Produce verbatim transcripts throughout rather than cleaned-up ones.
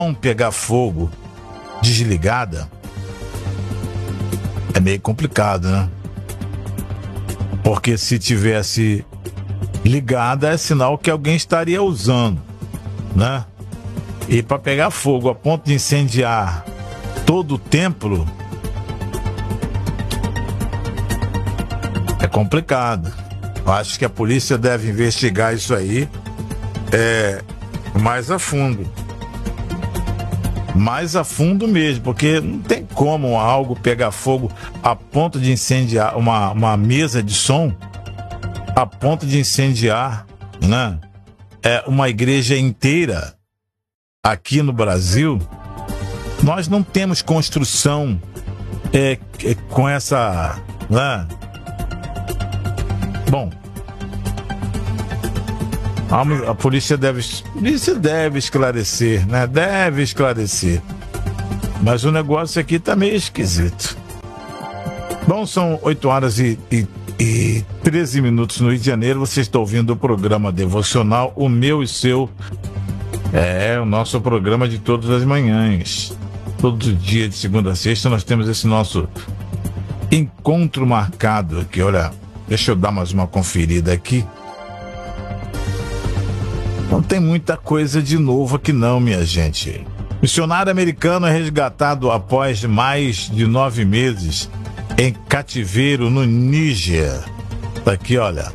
pegar fogo desligada é meio complicado, né? Porque se tivesse ligada é sinal que alguém estaria usando, né? E para pegar fogo a ponto de incendiar todo o templo é complicado. Eu acho que a polícia deve investigar isso aí é, mais a fundo. Mais a fundo mesmo, porque não tem como algo pegar fogo a ponto de incendiar uma, uma mesa de som, a ponto de incendiar, né? É, uma igreja inteira. Aqui no Brasil, nós não temos construção é, é, com essa, né? Bom, a, a polícia deve, a polícia deve esclarecer, né? Deve esclarecer. Mas o negócio aqui tá meio esquisito. Bom, são oito horas e, e, e treze minutos no Rio de Janeiro. Você está ouvindo o programa devocional, o meu e seu. É, o nosso programa de todas as manhãs. Todos os dias, de segunda a sexta, nós temos esse nosso encontro marcado aqui. Olha, deixa eu dar mais uma conferida aqui. Não tem muita coisa de novo aqui não, minha gente. Missionário americano é resgatado após mais de nove meses em cativeiro no Níger. Tá aqui, olha.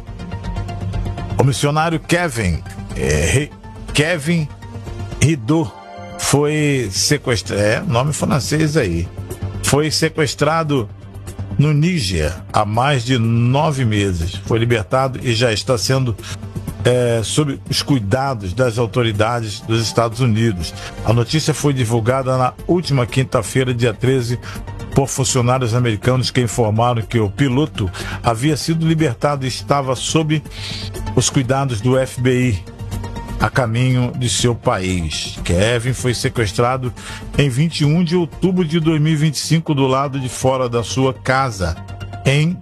O missionário Kevin, é, Kevin Rideau foi sequestrado, é, nome francês aí, foi sequestrado no Níger há mais de nove meses. Foi libertado e já está sendo é, sob os cuidados das autoridades dos Estados Unidos. A notícia foi divulgada na última quinta-feira, dia treze, por funcionários americanos que informaram que o piloto havia sido libertado e estava sob os cuidados do F B I. A caminho de seu país. Kevin foi sequestrado em vinte e um de outubro de dois mil e vinte e cinco do lado de fora da sua casa, em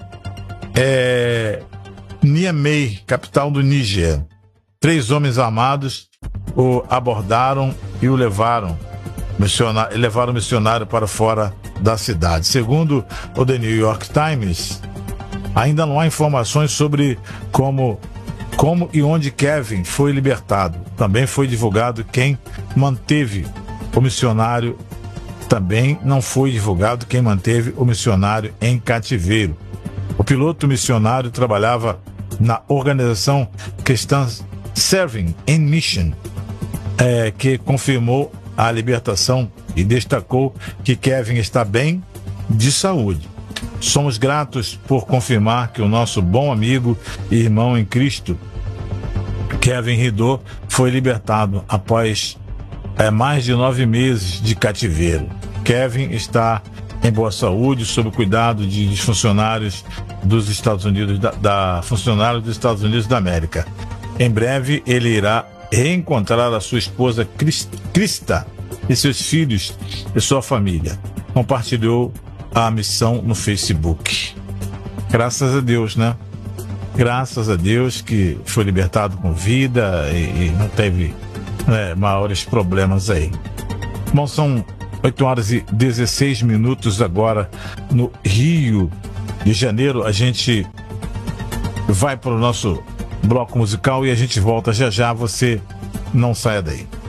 é, Niamey, capital do Níger. Três homens armados o abordaram e o levaram, missionário, levaram o missionário para fora da cidade. Segundo o The New York Times, ainda não há informações sobre como Como e onde Kevin foi libertado. Também foi divulgado quem manteve o missionário. Também não foi divulgado quem manteve o missionário em cativeiro. O piloto missionário trabalhava na organização cristã Serving in Mission, é, que confirmou a libertação e destacou que Kevin está bem de saúde. Somos gratos por confirmar que o nosso bom amigo e irmão em Cristo, Kevin Rideau, foi libertado após é, mais de nove meses de cativeiro. Kevin está em boa saúde, sob o cuidado de, de funcionários dos Estados Unidos, da, da funcionários dos Estados Unidos da América. Em breve, ele irá reencontrar a sua esposa Krista e seus filhos e sua família. Compartilhou a missão no Facebook. Graças a Deus, né? Graças a Deus que foi libertado com vida e, e não teve né, maiores problemas aí. Bom, são oito horas e dezesseis minutos agora no Rio de Janeiro. A gente vai para o nosso bloco musical e a gente volta já já. Você não saia daí.